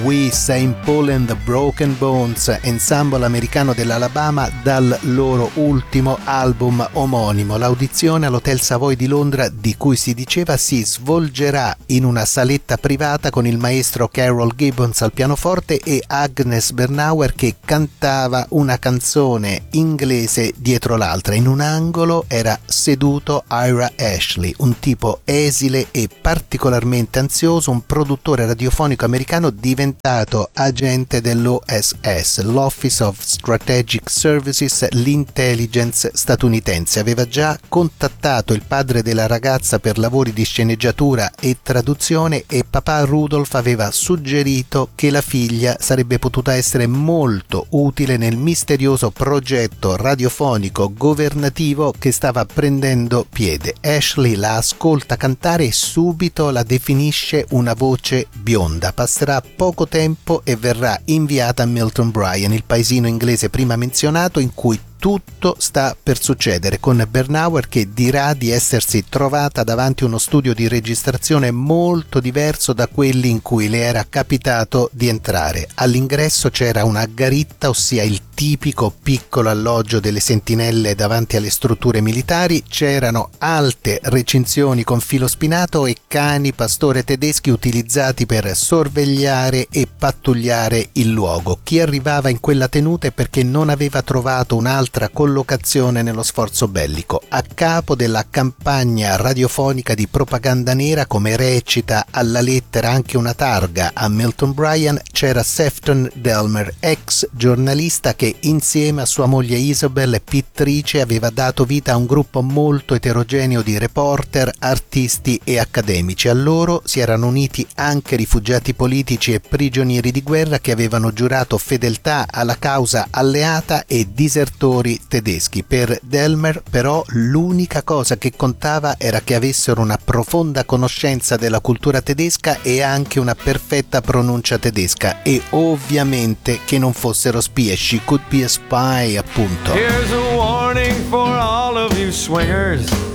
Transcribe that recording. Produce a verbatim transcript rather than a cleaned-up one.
We Saint Paul and the Broken Bones, ensemble americano dell'Alabama, dal loro ultimo album omonimo. L'audizione all'Hotel Savoy di Londra, di cui si diceva si svolgerà in una saletta privata con il maestro Carol Gibbons al pianoforte e Agnes Bernauer che cantava una canzone inglese dietro l'altra. In un angolo era seduto Ira Ashley, un tipo esile e particolarmente ansioso, un produttore radiofonico americano diventato agente dell'O S S, l'Office of Strategic Services, l'intelligence statunitense. Aveva già contattato il padre della ragazza per lavori di sceneggiatura e traduzione e papà Rudolph aveva suggerito che la figlia sarebbe potuta essere molto utile nel misterioso progetto radiofonico governativo che stava prendendo piede. Ashley la ascolta cantare e subito la definisce una voce bionda. Passerà poco tempo e verrà inviata a Milton Bryan, il paesino inglese prima menzionato, in cui tutto sta per succedere, con Bernauer che dirà di essersi trovata davanti a uno studio di registrazione molto diverso da quelli in cui le era capitato di entrare. All'ingresso c'era una garitta, ossia il tipico piccolo alloggio delle sentinelle davanti alle strutture militari, c'erano alte recinzioni con filo spinato e cani pastore tedeschi utilizzati per sorvegliare e pattugliare il luogo. Chi arrivava in quella tenuta è perché non aveva trovato un'altra collocazione nello sforzo bellico. A capo della campagna radiofonica di propaganda nera, come recita alla lettera anche una targa a Milton Bryan, c'era Sefton Delmer, ex giornalista che insieme a sua moglie Isabel, pittrice, aveva dato vita a un gruppo molto eterogeneo di reporter, artisti e accademici. A loro si erano uniti anche rifugiati politici e prigionieri di guerra che avevano giurato fedeltà alla causa alleata e disertori tedeschi. Per Delmer però l'unica cosa che contava era che avessero una profonda conoscenza della cultura tedesca e anche una perfetta pronuncia tedesca e ovviamente che non fossero spie. She could be a spy, appunto. Here's a warning for all of you swingers.